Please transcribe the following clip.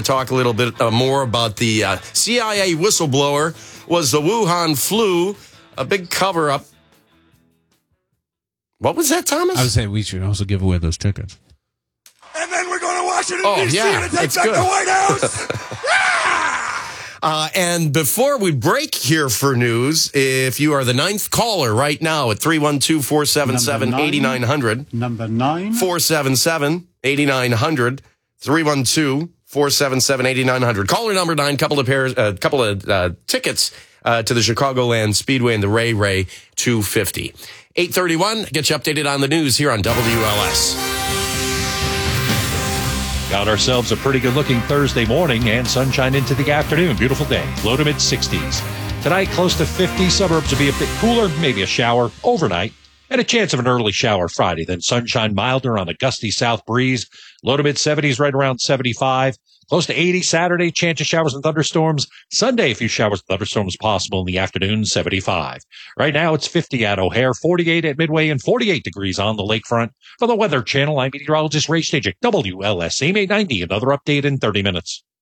talk a little bit more about the CIA whistleblower. Was the Wuhan flu a big cover-up? What was that, Thomas? I would say we should also give away those tickets. And then we're going to Washington, D.C. to take back the White House. And before we break here for news, if you are the 9th caller right now at 312-477-8900. Number 9. 477-8900. 312-477-8900. Caller number 9, couple of tickets to the Chicagoland Speedway and the Ray 250. 8:31, get you updated on the news here on WLS. Got ourselves a pretty good-looking Thursday morning and sunshine into the afternoon. Beautiful day. Low to mid-60s. Tonight, close to 50. Suburbs will be a bit cooler, maybe a shower overnight, and a chance of an early shower Friday. Then sunshine milder on a gusty south breeze. Low to mid-70s, right around 75. Close to 80 Saturday, chance of showers and thunderstorms. Sunday, a few showers and thunderstorms possible in the afternoon, 75. Right now, it's 50 at O'Hare, 48 at Midway, and 48 degrees on the lakefront. For the Weather Channel, I'm meteorologist Ray Stajic, WLS, AIM 890. Another update in 30 minutes.